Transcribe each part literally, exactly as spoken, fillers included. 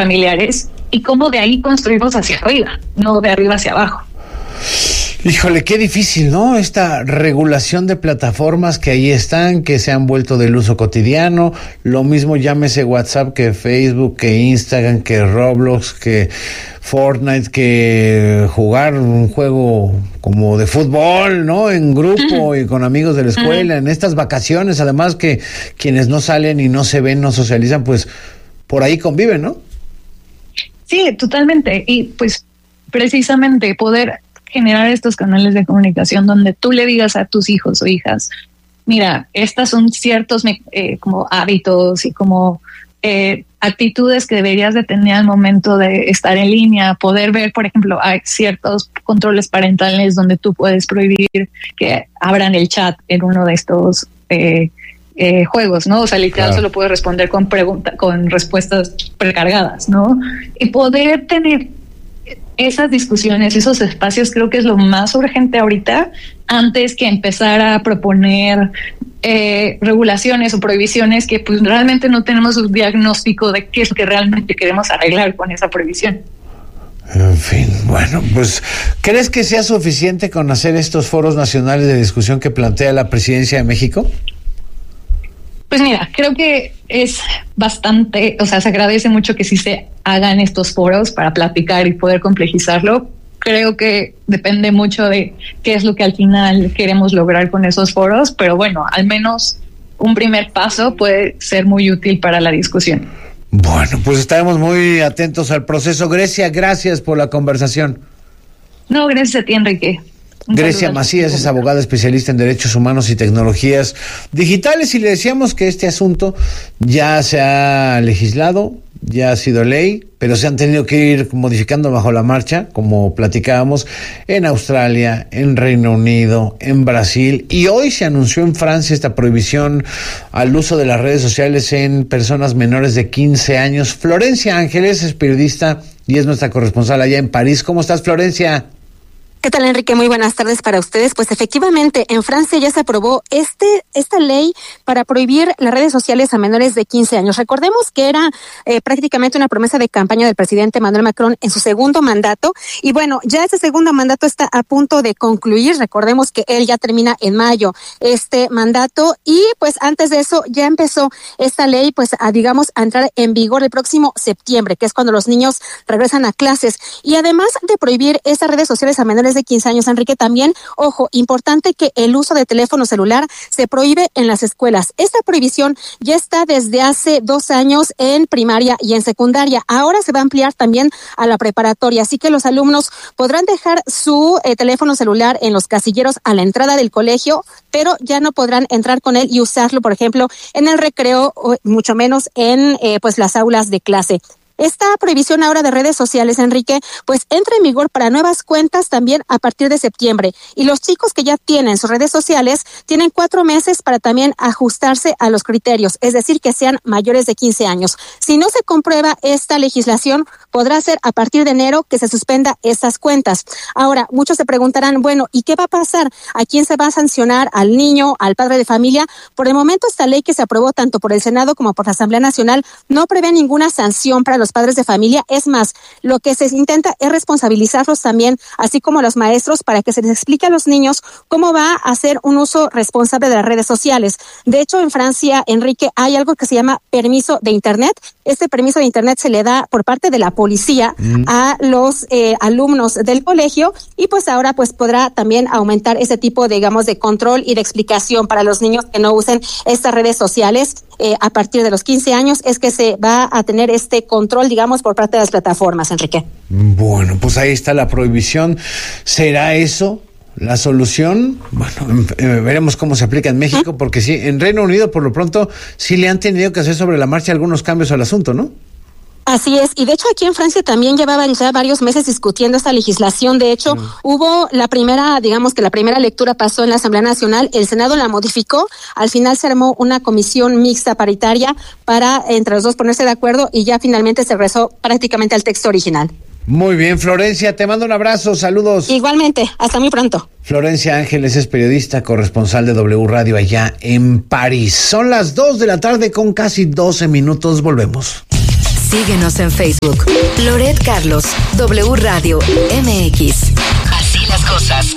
familiares y cómo de ahí construimos hacia arriba, no de arriba hacia abajo. Híjole, qué difícil, ¿no? Esta regulación de plataformas que ahí están, que se han vuelto del uso cotidiano. Lo mismo llámese WhatsApp que Facebook, que Instagram, que Roblox, que Fortnite, que jugar un juego como de fútbol, ¿no? En grupo uh-huh. y con amigos de la escuela, uh-huh. en estas vacaciones, además que quienes no salen y no se ven, no socializan, pues por ahí conviven, ¿no? Sí, totalmente. Y pues precisamente poder generar estos canales de comunicación donde tú le digas a tus hijos o hijas, mira, estas son ciertos eh, como hábitos y como eh, actitudes que deberías de tener al momento de estar en línea, poder ver, por ejemplo, hay ciertos controles parentales donde tú puedes prohibir que abran el chat en uno de estos eh, eh, juegos, ¿no? O sea, literal claro. solo puedes responder con preguntas, con respuestas precargadas, ¿no? Y poder tener esas discusiones, esos espacios, creo que es lo más urgente ahorita, antes que empezar a proponer eh, regulaciones o prohibiciones que pues realmente no tenemos un diagnóstico de qué es lo que realmente queremos arreglar con esa prohibición. En fin, bueno, pues, ¿crees que sea suficiente con hacer estos foros nacionales de discusión que plantea la Presidencia de México? Pues mira, creo que es bastante, o sea, se agradece mucho que sí se hagan estos foros para platicar y poder complejizarlo. Creo que depende mucho de qué es lo que al final queremos lograr con esos foros, pero bueno, al menos un primer paso puede ser muy útil para la discusión. Bueno, pues estaremos muy atentos al proceso. Grecia, gracias por la conversación. No, gracias a ti, Enrique. Un Grecia Macías es abogada especialista en derechos humanos y tecnologías digitales, y le decíamos que este asunto ya se ha legislado, ya ha sido ley, pero se han tenido que ir modificando bajo la marcha, como platicábamos, en Australia, en Reino Unido, en Brasil, y hoy se anunció en Francia esta prohibición al uso de las redes sociales en personas menores de quince años. Florencia Ángeles es periodista y es nuestra corresponsal allá en París. ¿Cómo estás, Florencia? ¿Qué tal, Enrique? Muy buenas tardes para ustedes. Pues efectivamente, en Francia ya se aprobó este esta ley para prohibir las redes sociales a menores de quince años. Recordemos que era eh, prácticamente una promesa de campaña del presidente Emmanuel Macron en su segundo mandato. Y bueno, ya ese segundo mandato está a punto de concluir. Recordemos que él ya termina en mayo este mandato. Y pues antes de eso ya empezó esta ley pues a, digamos, a entrar en vigor el próximo septiembre, que es cuando los niños regresan a clases. Y además de prohibir estas redes sociales a menores de quince años, Enrique, también, ojo, importante que el uso de teléfono celular se prohíbe en las escuelas. Esta prohibición ya está desde hace dos años en primaria y en secundaria. Ahora se va a ampliar también a la preparatoria, así que los alumnos podrán dejar su eh, teléfono celular en los casilleros a la entrada del colegio, pero ya no podrán entrar con él y usarlo, por ejemplo, en el recreo, o mucho menos en eh, pues las aulas de clase. Esta prohibición ahora de redes sociales, Enrique, pues entra en vigor para nuevas cuentas también a partir de septiembre. Y los chicos que ya tienen sus redes sociales tienen cuatro meses para también ajustarse a los criterios, es decir, que sean mayores de quince años. Si no se comprueba esta legislación, podrá ser a partir de enero que se suspenda estas cuentas. Ahora, muchos se preguntarán, bueno, ¿y qué va a pasar? ¿A quién se va a sancionar? ¿Al niño? ¿Al padre de familia? Por el momento, esta ley que se aprobó tanto por el Senado como por la Asamblea Nacional no prevé ninguna sanción para los padres de familia. Es más, lo que se intenta es responsabilizarlos también, así como a los maestros, para que se les explique a los niños cómo va a hacer un uso responsable de las redes sociales. De hecho, en Francia, Enrique, hay algo que se llama permiso de Internet. Este permiso de Internet se le da por parte de la policía mm. a los eh, alumnos del colegio, y pues ahora pues podrá también aumentar ese tipo, digamos, de control y de explicación para los niños que no usen estas redes sociales. Eh, a partir de los quince años es que se va a tener este control, digamos, por parte de las plataformas, Enrique. Bueno, pues ahí está la prohibición. ¿Será eso la solución? Bueno, eh, veremos cómo se aplica en México, porque sí, en Reino Unido por lo pronto sí le han tenido que hacer sobre la marcha algunos cambios al asunto, ¿no? Así es, y de hecho aquí en Francia también llevaban ya varios meses discutiendo esta legislación. De hecho, mm. hubo la primera, digamos que la primera lectura pasó en la Asamblea Nacional, el Senado la modificó, al final se armó una comisión mixta paritaria para entre los dos ponerse de acuerdo, y ya finalmente se regresó prácticamente al texto original. Muy bien, Florencia, te mando un abrazo, saludos. Igualmente, hasta muy pronto. Florencia Ángeles es periodista, corresponsal de W Radio allá en París. Son las dos de la tarde con casi doce minutos, volvemos. Síguenos en Facebook. Loret Carlos, W Radio M X. Así las cosas.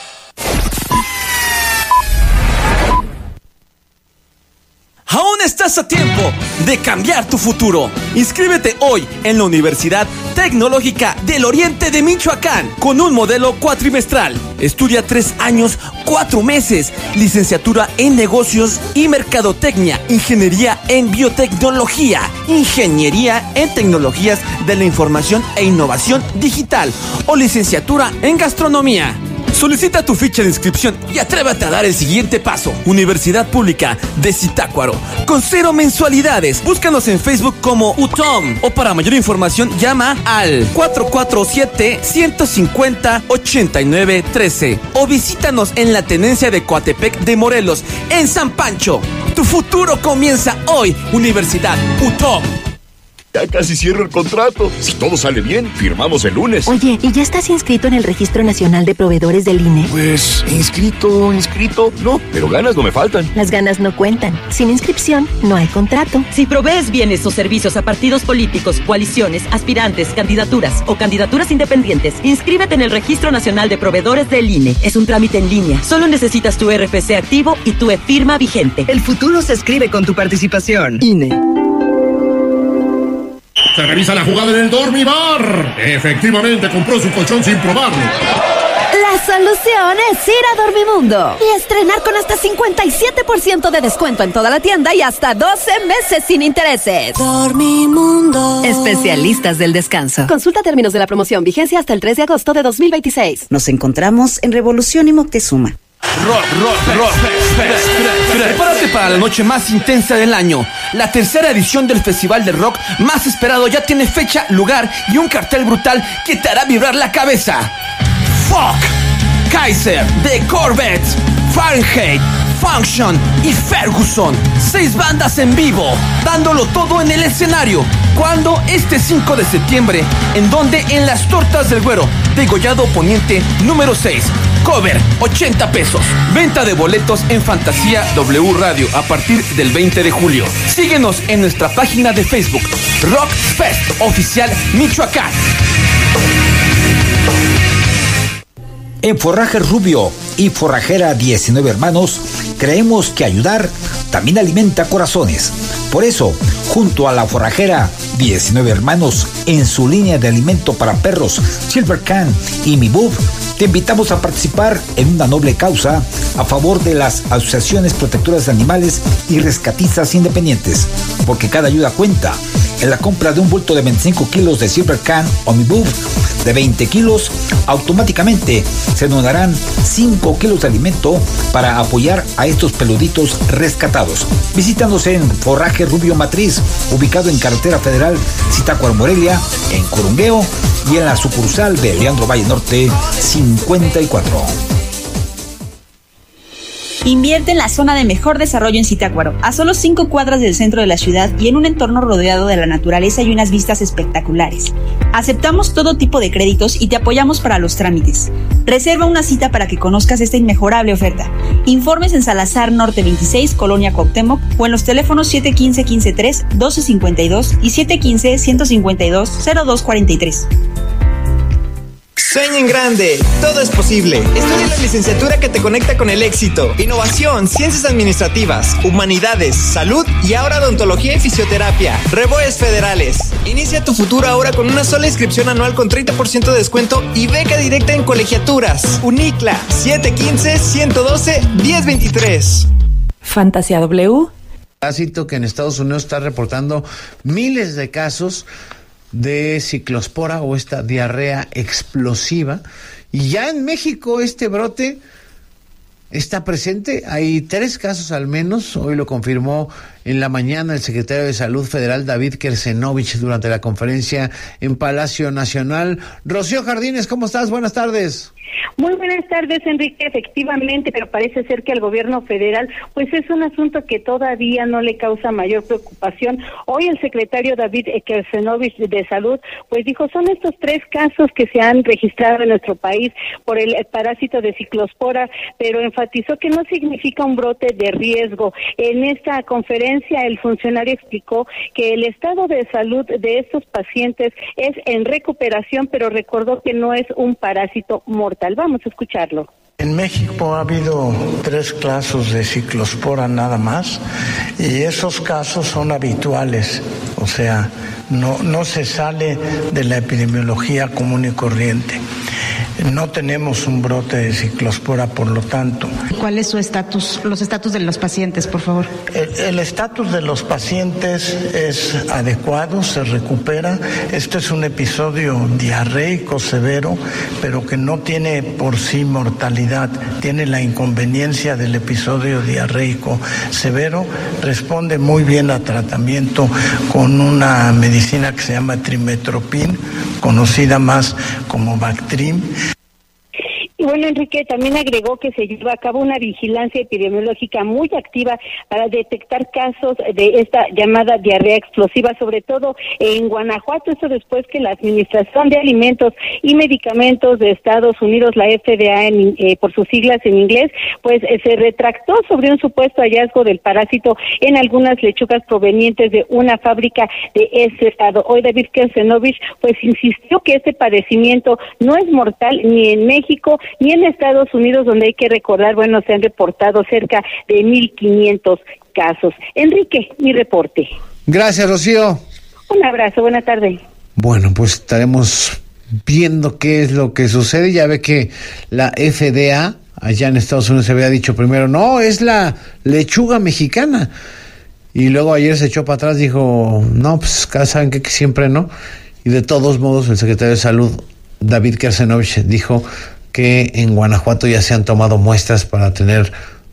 Aún estás a tiempo de cambiar tu futuro. Inscríbete hoy en la Universidad Tecnológica del Oriente de Michoacán con un modelo cuatrimestral. Estudia tres años, cuatro meses. Licenciatura en Negocios y Mercadotecnia. Ingeniería en Biotecnología. Ingeniería en Tecnologías de la Información e Innovación Digital. O licenciatura en Gastronomía. Solicita tu ficha de inscripción y atrévete a dar el siguiente paso. Universidad Pública de Zitácuaro, con cero mensualidades. Búscanos en Facebook como U T O M o para mayor información llama al cuatro cuatro siete, uno cinco cero, ocho nueve uno tres o visítanos en la tenencia de Coatepec de Morelos, en San Pancho. Tu futuro comienza hoy. Universidad U T O M. Ya casi cierro el contrato. Si todo sale bien, firmamos el lunes. Oye, ¿y ya estás inscrito en el Registro Nacional de Proveedores del I N E? Pues, inscrito, inscrito, no, pero ganas no me faltan. Las ganas no cuentan. Sin inscripción, no hay contrato. Si provees bienes o servicios a partidos políticos, coaliciones, aspirantes, candidaturas o candidaturas independientes, inscríbete en el Registro Nacional de Proveedores del I N E. Es un trámite en línea. Solo necesitas tu R F C activo y tu e-firma vigente. El futuro se escribe con tu participación. I N E. Se revisa la jugada en el Dormibar. Efectivamente, compró su colchón sin probarlo. La solución es ir a Dormimundo y estrenar con hasta cincuenta y siete por ciento de descuento en toda la tienda y hasta doce meses sin intereses. Dormimundo. Especialistas del descanso. Consulta términos de la promoción. Vigencia hasta el tres de agosto de dos mil veintiséis. Nos encontramos en Revolución y Moctezuma. Rock, rock, rock. Prepárate para la noche más intensa del año. La tercera edición del festival de rock más esperado ya tiene fecha, lugar y un cartel brutal que te hará vibrar la cabeza. Fuck, Kaiser, The Corvettes, Fahrenheit, Function y Ferguson. Seis bandas en vivo, dándolo todo en el escenario. ¿Cuándo? Este cinco de septiembre. ¿En dónde? En Las Tortas del Güero, Degollado Poniente número seis. Cover, ochenta pesos. Venta de boletos en Fantasía W Radio a partir del veinte de julio. Síguenos en nuestra página de Facebook, Rock Fest Oficial Michoacán. En Forrajes Rubio y Forrajera diecinueve Hermanos, creemos que ayudar también alimenta corazones. Por eso, junto a la Forrajera diecinueve Hermanos, en su línea de alimento para perros, Silver Can y Mi Bub, te invitamos a participar en una noble causa a favor de las asociaciones protectoras de animales y rescatistas independientes, porque cada ayuda cuenta. En la compra de un bulto de veinticinco kilos de Silver Can o Mi Bub de veinte kilos, automáticamente se donarán cinco kilos de alimento para apoyar a estos peluditos rescatados. Visítanos en Forraje Rubio Matriz, ubicado en Carretera Federal Zitácuaro Morelia, en Corungueo y en la sucursal de Leandro Valle Norte cincuenta y cuatro. Invierte en la zona de mejor desarrollo en Zitácuaro, a solo cinco cuadras del centro de la ciudad y en un entorno rodeado de la naturaleza y unas vistas espectaculares. Aceptamos todo tipo de créditos y te apoyamos para los trámites. Reserva una cita para que conozcas esta inmejorable oferta. Informes en Salazar Norte veintiséis, Colonia Cuauhtémoc, o en los teléfonos siete uno cinco, uno cinco tres, uno dos cinco dos y siete uno cinco, uno cinco dos, cero dos cuatro tres. Sueña en grande, todo es posible. Estudia la licenciatura que te conecta con el éxito. Innovación, ciencias administrativas, humanidades, salud y ahora odontología y fisioterapia. Reboes Federales. Inicia tu futuro ahora con una sola inscripción anual con treinta por ciento de descuento y beca directa en colegiaturas. Unicla, siete uno cinco, uno uno dos, uno cero dos tres. Fantasía W. Parásito que en Estados Unidos está reportando miles de casos de ciclospora o esta diarrea explosiva, y ya en México este brote está presente. Hay tres casos al menos. Hoy lo confirmó en la mañana el secretario de Salud Federal David Kersenovich durante la conferencia en Palacio Nacional. Rocío Jardines, ¿cómo estás? Buenas tardes. Muy buenas tardes, Enrique. Efectivamente, pero parece ser que al gobierno federal, pues es un asunto que todavía no le causa mayor preocupación. Hoy el secretario David Kersenovich de Salud, pues dijo, son estos tres casos que se han registrado en nuestro país por el parásito de ciclospora, pero enfatizó que no significa un brote de riesgo. En esta conferencia, el funcionario explicó que el estado de salud de estos pacientes es en recuperación, pero recordó que no es un parásito mortal. Vamos a escucharlo. En México ha habido tres casos de ciclospora nada más, y esos casos son habituales, o sea, no, no se sale de la epidemiología común y corriente. No tenemos un brote de ciclospora, por lo tanto. ¿Cuál es su estatus, los estatus de los pacientes, por favor? El estatus de los pacientes es adecuado, se recupera. Este es un episodio diarreico severo, pero que no tiene por sí mortalidad. Tiene la inconveniencia del episodio diarreico severo. Responde muy bien a tratamiento con una medicina que se llama trimetoprim, conocida más como Bactrim. Y bueno, Enrique también agregó que se lleva a cabo una vigilancia epidemiológica muy activa para detectar casos de esta llamada diarrea explosiva, sobre todo en Guanajuato. Esto después que la Administración de Alimentos y Medicamentos de Estados Unidos, la F D A en, eh, por sus siglas en inglés, pues eh, se retractó sobre un supuesto hallazgo del parásito en algunas lechugas provenientes de una fábrica de ese estado. Hoy David Kersenovich pues insistió que este padecimiento no es mortal ni en México ni en Estados Unidos, donde hay que recordar, bueno, se han reportado cerca de mil quinientos casos. Enrique, mi reporte. Gracias, Rocío. Un abrazo, buena tarde. Bueno, pues estaremos viendo qué es lo que sucede. Ya ve que la F D A allá en Estados Unidos se había dicho primero, no, es la lechuga mexicana. Y luego ayer se echó para atrás, dijo, no, pues saben que siempre no. Y de todos modos, el secretario de Salud, David Kersenovich, dijo que en Guanajuato ya se han tomado muestras para tener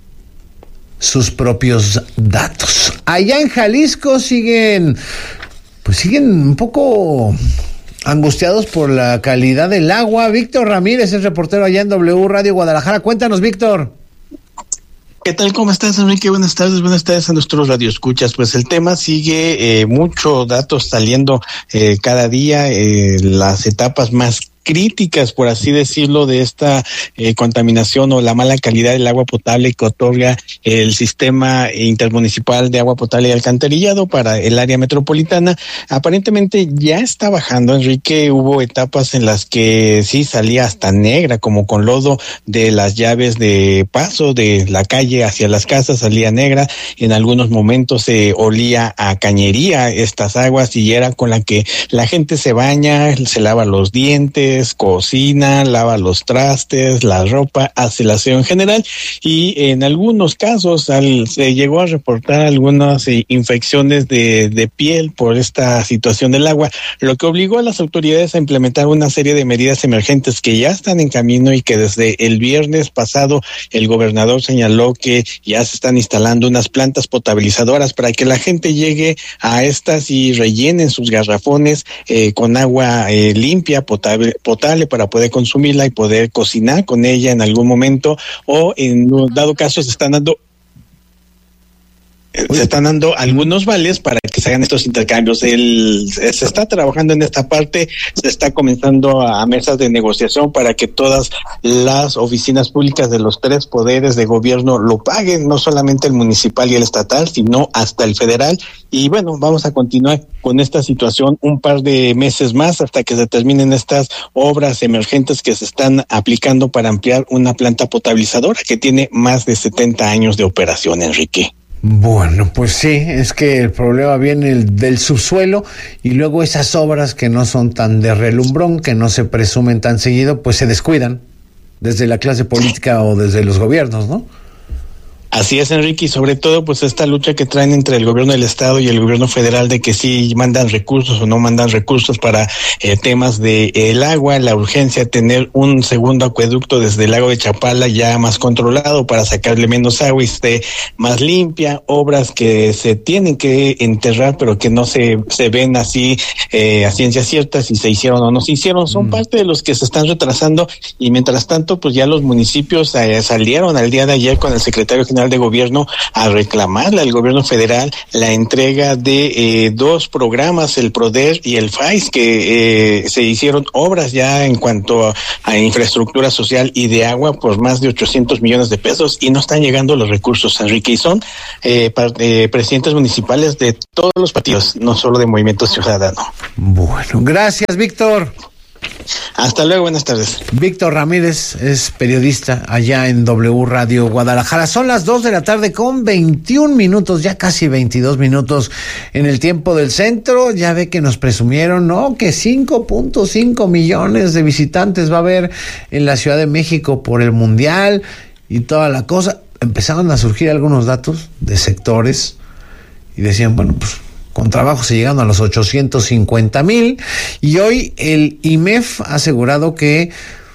sus propios datos. Allá en Jalisco siguen, pues siguen un poco angustiados por la calidad del agua. Víctor Ramírez es reportero allá en W Radio Guadalajara. Cuéntanos, Víctor. ¿Qué tal? ¿Cómo estás, Enrique? Buenas tardes, buenas tardes a nuestros radioescuchas. Pues el tema sigue, eh, muchos datos saliendo eh, cada día, eh, las etapas más críticas, por así decirlo, de esta eh, contaminación o la mala calidad del agua potable que otorga el sistema intermunicipal de agua potable y alcantarillado para el área metropolitana. Aparentemente ya está bajando, Enrique. Hubo etapas en las que sí salía hasta negra, como con lodo de las llaves de paso de la calle hacia las casas, salía negra. En algunos momentos se olía a cañería estas aguas, y era con la que la gente se baña, se lava los dientes, cocina, lava los trastes, la ropa, hace el aseo en general, y en algunos casos al, se llegó a reportar algunas eh, infecciones de, de piel por esta situación del agua, lo que obligó a las autoridades a implementar una serie de medidas emergentes que ya están en camino, y que desde el viernes pasado el gobernador señaló que ya se están instalando unas plantas potabilizadoras para que la gente llegue a estas y rellenen sus garrafones eh, con agua eh, limpia, potable, potable para poder consumirla y poder cocinar con ella en algún momento, o en dado caso se están dando se están dando algunos vales para que se hagan estos intercambios. El, se está trabajando en esta parte, se está comenzando a, a mesas de negociación para que todas las oficinas públicas de los tres poderes de gobierno lo paguen, no solamente el municipal y el estatal, sino hasta el federal. Y bueno, vamos a continuar con esta situación un par de meses más hasta que se terminen estas obras emergentes que se están aplicando para ampliar una planta potabilizadora que tiene más de setenta años de operación, Enrique. Bueno, pues sí, es que el problema viene el del subsuelo, y luego esas obras que no son tan de relumbrón, que no se presumen tan seguido, pues se descuidan desde la clase política o desde los gobiernos, ¿no? Así es, Enrique, y sobre todo pues esta lucha que traen entre el gobierno del estado y el gobierno federal de que sí mandan recursos o no mandan recursos para eh, temas de eh, el agua, la urgencia de tener un segundo acueducto desde el lago de Chapala ya más controlado para sacarle menos agua y esté más limpia, obras que se tienen que enterrar pero que no se, se ven así eh, a ciencia cierta si se hicieron o no se hicieron, son mm. parte de los que se están retrasando y mientras tanto pues ya los municipios eh, salieron al día de ayer con el secretario general de Gobierno a reclamarle al gobierno federal la entrega de eh, dos programas, el PRODER y el F A I S, que eh, se hicieron obras ya en cuanto a, a infraestructura social y de agua por más de ochocientos millones de pesos y no están llegando los recursos, Enrique, y son eh, par, eh, presidentes municipales de todos los partidos, no solo de Movimiento Ciudadano. Bueno, gracias, Víctor. Hasta luego, buenas tardes. Víctor Ramírez es periodista allá en W Radio Guadalajara. Son las dos de la tarde con veintiún minutos, ya casi veintidós minutos en el tiempo del centro. Ya ve que nos presumieron, ¿no? Que cinco punto cinco millones de visitantes va a haber en la Ciudad de México por el Mundial y toda la cosa. Empezaron a surgir algunos datos de sectores y decían, bueno, pues con trabajo se llegaron a los ochocientos cincuenta mil y hoy el I M E F ha asegurado que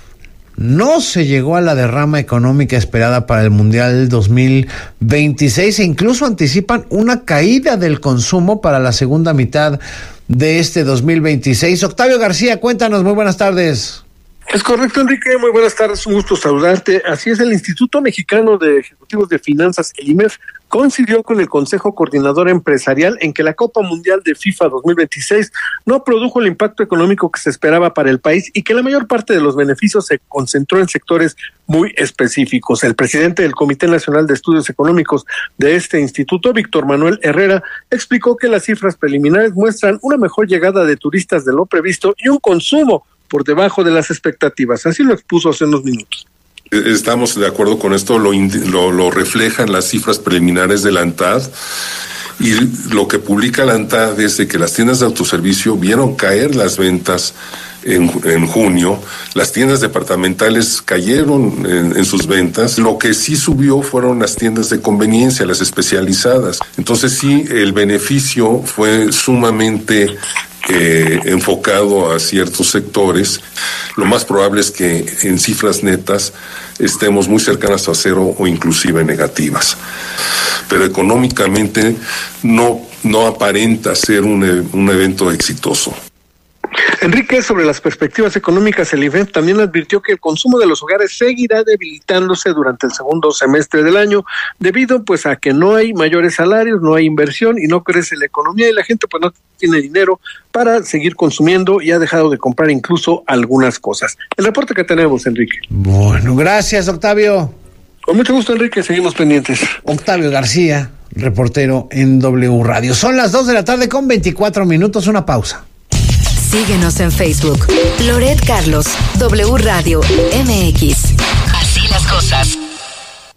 no se llegó a la derrama económica esperada para el Mundial dos mil veintiséis e incluso anticipan una caída del consumo para la segunda mitad de este dos mil veintiséis. Octavio García, cuéntanos, muy buenas tardes. Es correcto, Enrique, muy buenas tardes, un gusto saludarte. Así es, el Instituto Mexicano de Ejecutivos de Finanzas, el I M E F, coincidió con el Consejo Coordinador Empresarial en que la Copa Mundial de FIFA dos mil veintiséis no produjo el impacto económico que se esperaba para el país y que la mayor parte de los beneficios se concentró en sectores muy específicos. El presidente del Comité Nacional de Estudios Económicos de este instituto, Víctor Manuel Herrera, explicó que las cifras preliminares muestran una mejor llegada de turistas de lo previsto y un consumo por debajo de las expectativas. Así lo expuso hace unos minutos. Estamos de acuerdo con esto, lo, lo, lo reflejan las cifras preliminares de la ANTAD y lo que publica la ANTAD es de que las tiendas de autoservicio vieron caer las ventas en, en junio, las tiendas departamentales cayeron en, en sus ventas, lo que sí subió fueron las tiendas de conveniencia, las especializadas. Entonces sí, el beneficio fue sumamente Eh, enfocado a ciertos sectores. Lo más probable es que en cifras netas estemos muy cercanas a cero o inclusive negativas. Pero económicamente no, no aparenta ser un, un evento exitoso. Enrique, sobre las perspectivas económicas, el I M E F también advirtió que el consumo de los hogares seguirá debilitándose durante el segundo semestre del año, debido pues a que no hay mayores salarios, no hay inversión y no crece la economía y la gente pues no tiene dinero para seguir consumiendo y ha dejado de comprar incluso algunas cosas. El reporte que tenemos, Enrique. Bueno, gracias, Octavio. Con mucho gusto, Enrique, seguimos pendientes. Octavio García, reportero en W Radio. Son las dos de la tarde con veinticuatro minutos, una pausa. Síguenos en Facebook. Loret Carlos, W Radio M X. Así las cosas.